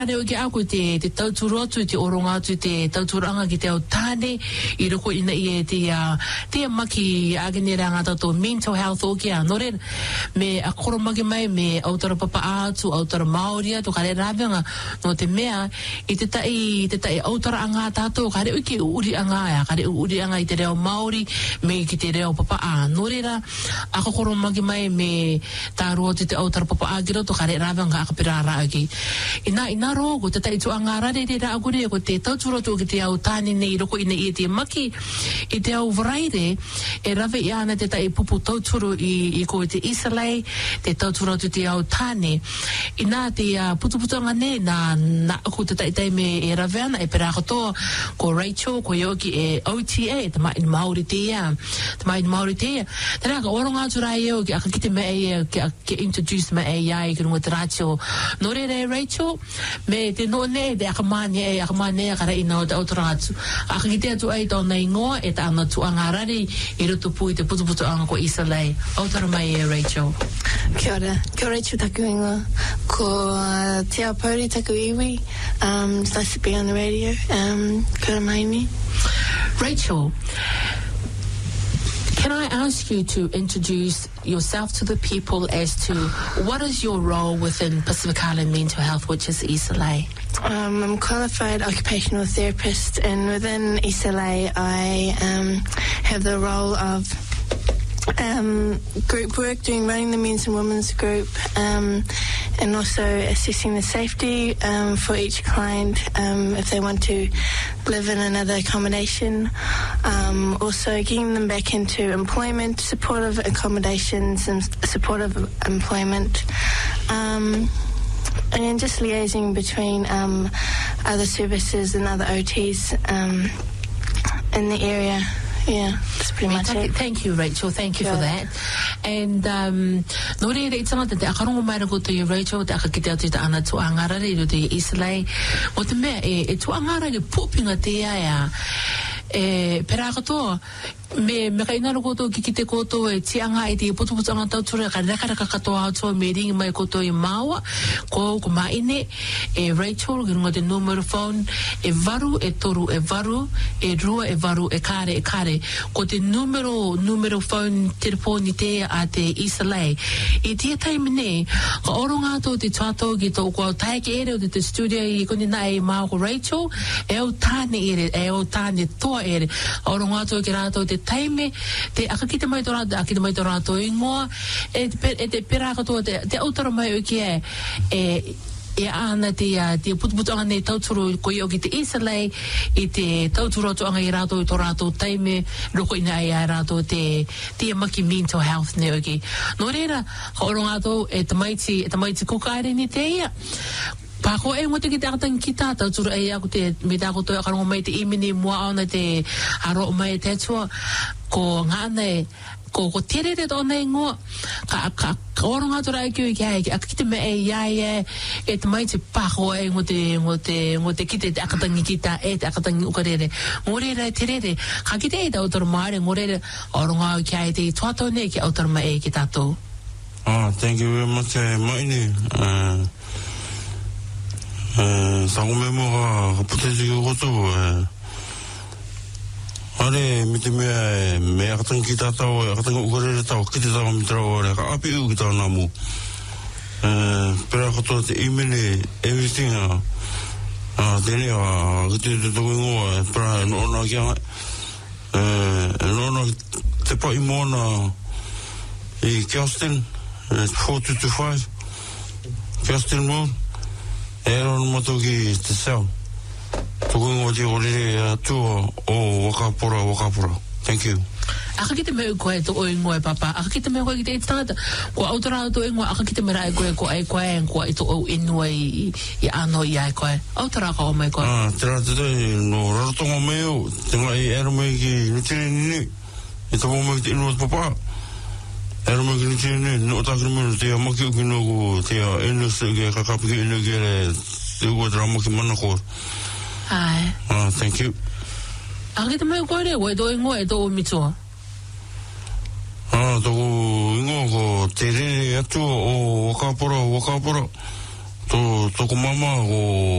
Reo ki aku te tauturu atu, te oronga atu, te tauturanga ki te au tāne, I roko ina I te maki agene ranga tato mental health o kia. Nō re, me a koromaki mai, me autara papa atu, autara Māori atu, kare rāwenga, no te mea, I te tai autara anga tato, kare uki uri anga ya, kare uri anga I te reo Māori, me ki te reo papa a. Nō re ra, ako koromaki mai, me tā roa te autara papa a ki roto, kare rāwenga aka pira rāki. Ina rogo, te tai tu angarare re ra agure, ko te tauturo ki te au tāne nei roko ina I te maki, I te au waraire, e rawe I ana te tai pupu tauturo I ko te Isalai, te tauturo tu te au tāne. Ina te putuputuanga ne, na ako te tai me e rawe ana, e pera katoa, ko Rachel, ko Yoki e OTA, te mai Māori te ia, te mai Māori te ia. Tera ka oronga atu rai eo, ki aka kite me e, ki introduce me e iai, ki runga te Rachel. Nō re Rachel, me te no ne de akamane kara ina o te autoratu aka kite atu ai tō nei ngoa e ta ana tu angarari I roto pui te putuputu anga ko Isalai autara mai e Rachel. Kia ora, Rachel taku ingoa ko te ao pauri taku iwi it's nice to be on the radio kia ora mai ni. Rachel, can I ask you to introduce yourself to the people as to what is your role within Pacific Island Mental Health, which is Isalai? I'm a qualified occupational therapist, and within Isalai I have the role of group work, running the men's and women's group, and also assessing the safety for each client if they want to live in another accommodation, also getting them back into employment, supportive accommodations and supportive employment, and just liaising between other services and other OTs in the area. Yeah, that's pretty much it. Thank you, Rachel. Thank you for that. And nō re I tangata te akarongo mai rako te Rachel, te akakite atu te ana tu angarare I te Isalai. O te mea, e tu angarare pūpinga te ia pera katoa, me ka ina rako ki te koto e tianga I te putuputuanga tautura ka rakaraka katoa atua me ringi mai koto I Māua, ko maine e Rachel, ki runga te numero phone, e varu, e toru, e varu, e rua, e varu, e kare, ko te numero phone telefoni te a te Isalai. I tia taime ne, ka oronga ato te tuato ki tō kua taike ere o te studio I koni na e Māua ko Rachel, e au tāne ere, e au tāne toa ere, oronga ato ki rātou te taime, te akakite mai tō rātou, akite mai tō rātou ingoa, e te pera katoa, te autara mai o ki e ana te putuputu anga nei tauturu ko I o ki te Isalai I te tauturu atu anga I rātou I tō rātou taime roko ina ai rātou te maki mental health ne o ki. Nō reira, ka oronga ato e tamaiti kukaere ni te ia. Pako e ngote ki te akatang kita tauturu ai ako te me tāko toi akarongo mai te imini mua auna te aro mai te atua ko ngāna ko terere tōna ingoa ka oronga tora e kiwi ki hae ki akite me e iai e te mai te pako e ngote kite te akatangi kita e te akatangi ukarere ngorere terere ka kite e te autora maare ngorere oronga ki hae te tuato ne ki autora ma e ki tātou. Thank you very much maine sango me mo ka putesi ki koto are me te me akatang kita tau akatang ukarere tau kite tau mi tau ore ka api u ki tau namu pera koto te imene everything tene kite te tau ingoa pera nōna kia nōna te pa imona I Kirsten 4225 Kirsten Road ron mato ki te sao tuku ingoa te orere tua o wakapura. Thank you. Aka kite me koe to o ingoa papa. Aka kite me koe ki te tangata. Ko autora to ingoa aka kite me rai koe ko ai koe ko I to o ingoa I ano I ai koe. Autora ka o mai koe. Tera te no rarotonga meo. Tenga I ero me ki nitire nini. I to mo me ki te ingoa papa. Ero me ki nitire nini. No takiri meno te maki uki no ko te eno se ke kakapiki eno ke re te ua tera maki mana ko. Ai. Thank you. Aka kite me koe re koe to ingoa e to o mitua. Tōku ingoa ko te rere atu o wakapura tōku mama o